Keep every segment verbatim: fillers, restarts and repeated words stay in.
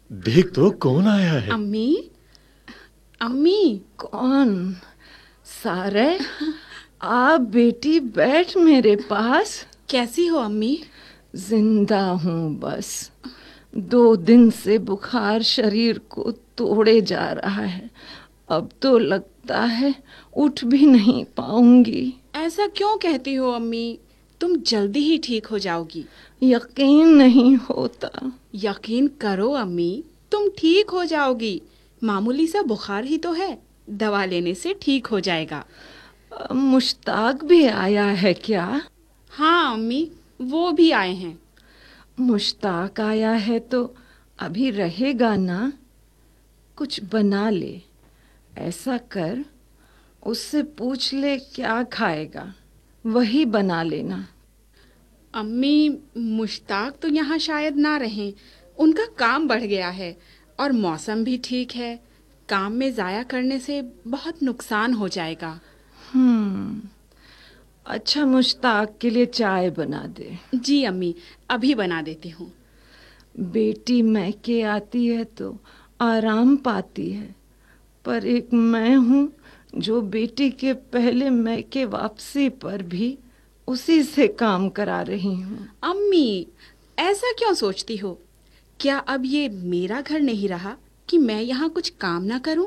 देख तो कौन आया है। अम्मी, अम्मी। कौन? सारे, आ बेटी बैठ मेरे पास। कैसी हो अम्मी? जिंदा हूँ बस। दो दिन से बुखार शरीर को तोड़े जा रहा है। अब तो लगता है उठ भी नहीं पाऊंगी। ऐसा क्यों कहती हो अम्मी? तुम जल्दी ही ठीक हो जाओगी। यकीन नहीं होता। यकीन करो अम्मी, तुम ठीक हो जाओगी। मामूली सा बुखार ही तो है, दवा लेने से ठीक हो जाएगा। मुश्ताक भी आया है क्या? हाँ अम्मी, वो भी आए हैं। मुश्ताक आया है तो अभी रहेगा ना? कुछ बना ले। ऐसा कर, उससे पूछ ले क्या खाएगा, वही बना लेना। अम्मी, मुश्ताक तो यहाँ शायद ना रहें। उनका काम बढ़ गया है और मौसम भी ठीक है। काम में ज़ाया करने से बहुत नुकसान हो जाएगा। हम्म अच्छा, मुश्ताक के लिए चाय बना दे। जी अम्मी, अभी बना देती हूँ। बेटी मैके आती है तो आराम पाती है, पर एक मैं हूँ जो बेटी के पहले मैके वापसी पर भी उसी से काम करा रही हूँ। अम्मी, ऐसा क्यों सोचती हो? क्या अब ये मेरा घर नहीं रहा कि मैं यहाँ कुछ काम ना करूँ?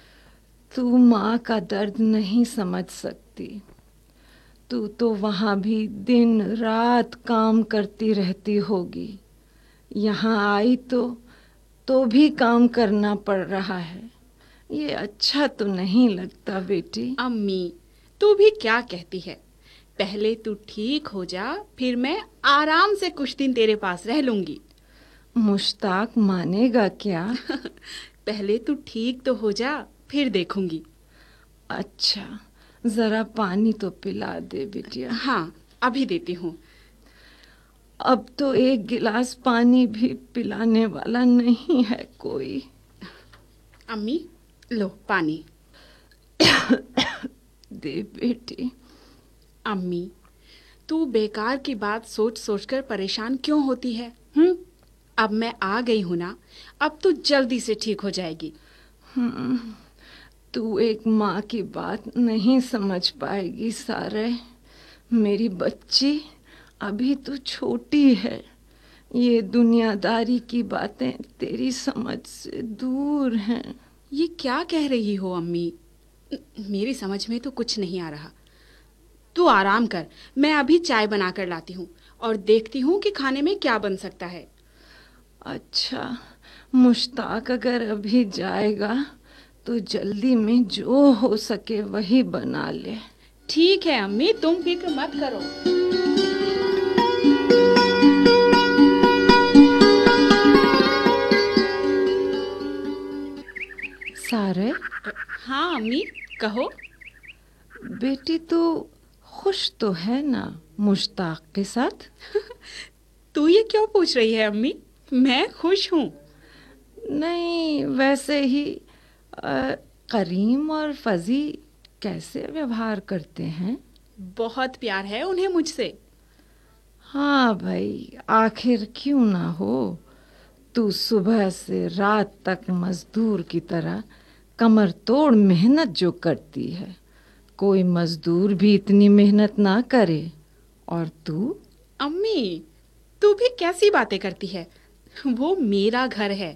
तू माँ का दर्द नहीं समझ सकती। तू तो वहाँ भी दिन रात काम करती रहती होगी। यहाँ आई तो तो भी काम करना पड़ रहा है। ये अच्छा तो नहीं लगता बेटी। अम्मी, तू भी क्या कहती है? पहले तू ठीक हो जा, फिर मैं आराम से कुछ दिन तेरे पास रह लूंगी। मुश्ताक मानेगा क्या? पहले तू ठीक तो हो जा, फिर देखूंगी। अच्छा, जरा पानी तो पिला दे बिटिया। हाँ, अभी देती हूँ। अब तो एक गिलास पानी भी पिलाने वाला नहीं है कोई। अम्मी, लो पानी। दे बेटी। अम्मी, तू बेकार की बात सोच सोचकर परेशान क्यों होती है? हम्म, अब मैं आ गई हूँ ना, अब तू जल्दी से ठीक हो जाएगी। हम्म, तू एक माँ की बात नहीं समझ पाएगी सारे। मेरी बच्ची, अभी तो छोटी है। ये दुनियादारी की बातें तेरी समझ से दूर हैं। ये क्या कह रही हो अम्मी? मेरी समझ में तो कुछ नहीं आ रहा। तू आराम कर, मैं अभी चाय बना कर लाती हूँ और देखती हूँ कि खाने में क्या बन सकता है। अच्छा, मुश्ताक अगर अभी जाएगा तो जल्दी में जो हो सके वही बना ले। ठीक है अम्मी, तुम फिक्र मत करो। सारे, हाँ अम्मी, कहो। बेटी तो खुश तो है ना मुश्ताक के साथ? तू ये क्यों पूछ रही है अम्मी? मैं खुश हूँ। नहीं, वैसे ही। अ, करीम और फजी कैसे व्यवहार करते हैं? बहुत प्यार है उन्हें मुझसे। हाँ भाई, आखिर क्यों ना हो। तू सुबह से रात तक मजदूर की तरह कमर तोड़ मेहनत जो करती है, कोई मजदूर भी इतनी मेहनत ना करे। और तू? अम्मी, तू भी कैसी बातें करती है? वो मेरा घर है।